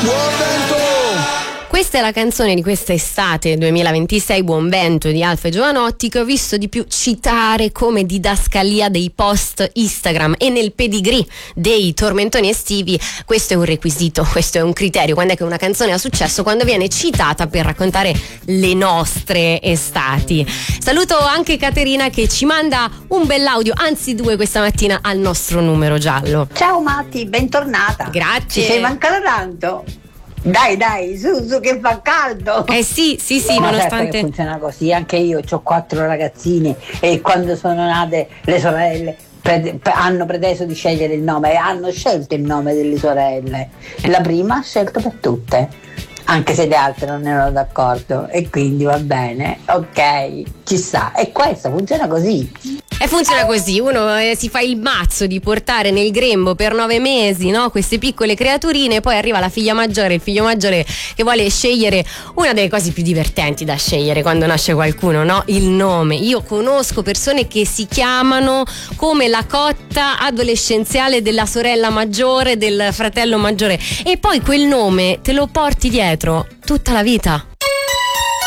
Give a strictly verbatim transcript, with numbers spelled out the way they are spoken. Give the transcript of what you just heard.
Buon vento! Questa è la canzone di questa estate duemilaventisei, Buon vento, di Alfa e Giovanotti, che ho visto di più citare come didascalia dei post Instagram, e nel pedigree dei tormentoni estivi questo è un requisito, questo è un criterio. Quando è che una canzone ha successo? Quando viene citata per raccontare le nostre estati. Saluto anche Caterina che ci manda un bell'audio, anzi due questa mattina, al nostro numero giallo. Ciao Matti, bentornata. Grazie. Ci sei mancata tanto. Dai, dai, su, su che fa caldo. Eh sì, sì, sì, Ma nonostante... certo che funziona così, anche io ho quattro ragazzini e quando sono nate le sorelle pre- pre- hanno preteso di scegliere il nome e hanno scelto il nome delle sorelle. La prima ha scelto per tutte, anche se le altre non erano d'accordo, e quindi va bene, ok, ci sta. E questo funziona così. E funziona così, uno eh, si fa il mazzo di portare nel grembo per nove mesi, no, queste piccole creaturine, poi arriva la figlia maggiore, il figlio maggiore che vuole scegliere una delle cose più divertenti da scegliere quando nasce qualcuno, no? Il nome. Io conosco persone che si chiamano come la cotta adolescenziale della sorella maggiore, del fratello maggiore, e poi quel nome te lo porti dietro tutta la vita.